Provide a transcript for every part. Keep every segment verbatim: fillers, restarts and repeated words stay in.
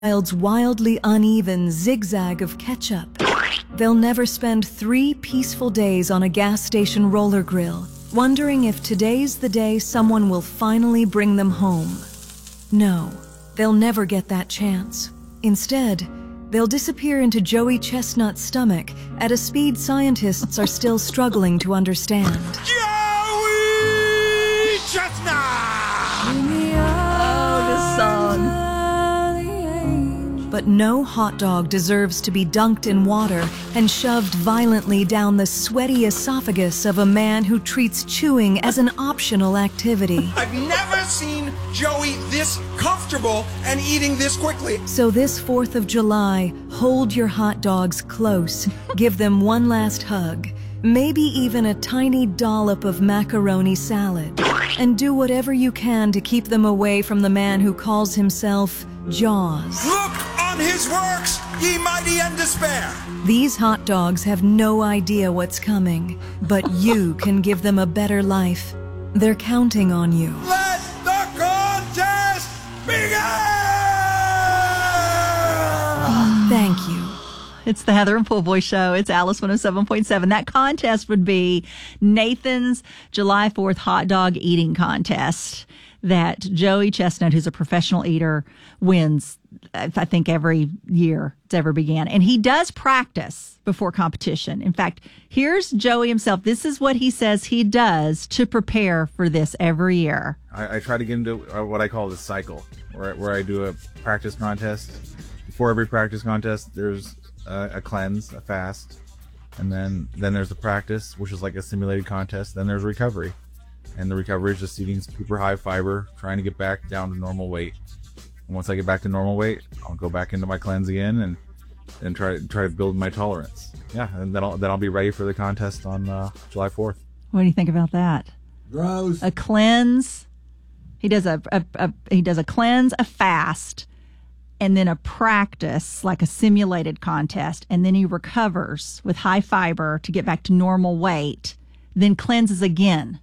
child's wildly uneven zigzag of ketchup. They'll never spend three peaceful days on a gas station roller grill, wondering if today's the day someone will finally bring them home. No, they'll never get that chance. Instead, they'll disappear into Joey Chestnut's stomach at a speed scientists are still struggling to understand. Joey Chestnut! Oh, this song. But no hot dog deserves to be dunked in water and shoved violently down the sweaty esophagus of a man who treats chewing as an optional activity. I've never seen Joey this comfortable and eating this quickly. So this fourth of July, hold your hot dogs close, give them one last hug, maybe even a tiny dollop of macaroni salad, and do whatever you can to keep them away from the man who calls himself Jaws. Look on his works, ye mighty and despair. These hot dogs have no idea what's coming, but you can give them a better life. They're counting on you. Let the contest begin! Thank you. It's the Heather and Pool Boy Show. It's Alice one oh seven point seven. That contest would be Nathan's July fourth hot dog eating contest that Joey Chestnut, who's a professional eater, wins, I think, every year it's ever began. And he does practice before competition. In fact, here's Joey himself. This is what he says he does to prepare for this every year. I, I try to get into what I call the cycle, where, where I do a practice contest. Before every practice contest, there's a, a cleanse, a fast, and then, then there's the practice, which is like a simulated contest. Then there's recovery. And the recovery is just eating super high fiber, trying to get back down to normal weight. And once I get back to normal weight, I'll go back into my cleanse again and and try try to build my tolerance. Yeah, and then I'll then I'll be ready for the contest on uh, July fourth. What do you think about that? Gross. A cleanse. He does a, a, a he does a cleanse, a fast, and then a practice, like a simulated contest, and then he recovers with high fiber to get back to normal weight, then cleanses again.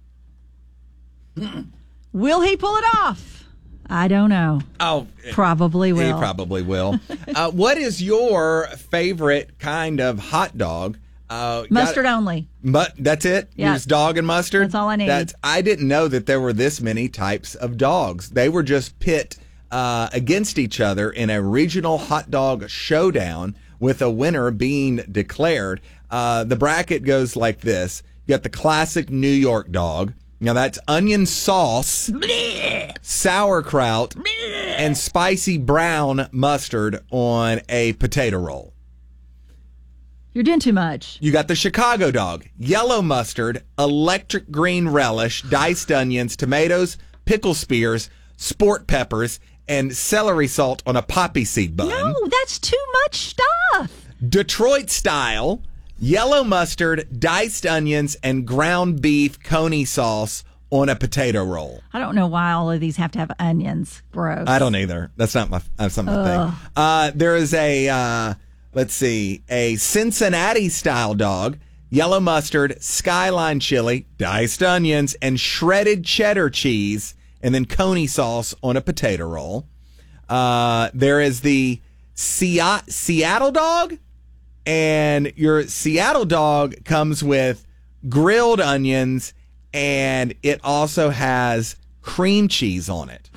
Will he pull it off? I don't know. Oh, probably will. He probably will. uh, what is your favorite kind of hot dog? Uh, mustard got, only. But that's it. Yeah. Just dog and mustard. That's all I need. That's, I didn't know that there were this many types of dogs. They were just pit uh, against each other in a regional hot dog showdown, with a winner being declared. Uh, the bracket goes like this: you got the classic New York dog. Now, that's onion sauce, bleh, sauerkraut, bleh, and spicy brown mustard on a potato roll. You're doing too much. You got the Chicago dog, yellow mustard, electric green relish, diced onions, tomatoes, pickle spears, sport peppers, and celery salt on a poppy seed bun. No, that's too much stuff. Detroit style, yellow mustard, diced onions, and ground beef coney sauce on a potato roll. I don't know why all of these have to have onions. Gross. I don't either. That's not my, that's not my thing. Uh, there is a, uh, let's see, a Cincinnati style dog, yellow mustard, skyline chili, diced onions, and shredded cheddar cheese, and then coney sauce on a potato roll. Uh, there is the Se- Seattle dog. And your Seattle dog comes with grilled onions, and it also has cream cheese on it.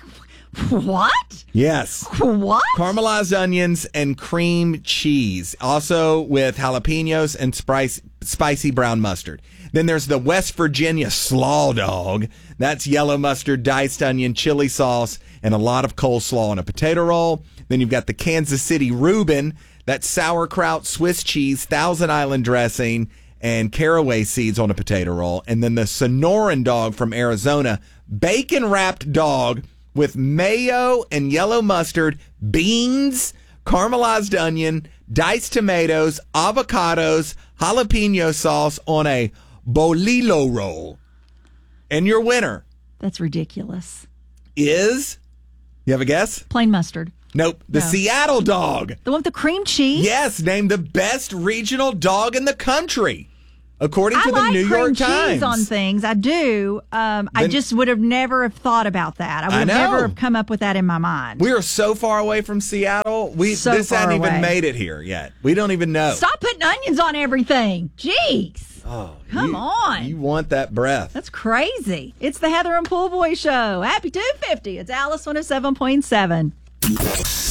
What? Yes. What? Caramelized onions and cream cheese, also with jalapenos and spice, spicy brown mustard. Then there's the West Virginia slaw dog. That's yellow mustard, diced onion, chili sauce, and a lot of coleslaw on a potato roll. Then you've got the Kansas City Reuben. That's sauerkraut, Swiss cheese, Thousand Island dressing, and caraway seeds on a potato roll. And then the Sonoran dog from Arizona, bacon-wrapped dog with mayo and yellow mustard, beans, caramelized onion, diced tomatoes, avocados, jalapeno sauce on a bolillo roll. And your winner. That's ridiculous. Is, you have a guess? Plain mustard. Nope. The No. Seattle dog. The one with the cream cheese? Yes, named the best regional dog in the country. according to I the like New cream York cheese Times. on things. I do. Um, I Then- just would have never have thought about that. I would I have know. never have come up with that in my mind. We are so far away from Seattle. We So this far hadn't away. even made it here yet. We don't even know. Stop putting onions on everything. Jeez. Oh, Come you- on. You want that breath. That's crazy. It's the Heather and Pool Boy Show. Happy two fifty. It's Alice one oh seven point seven.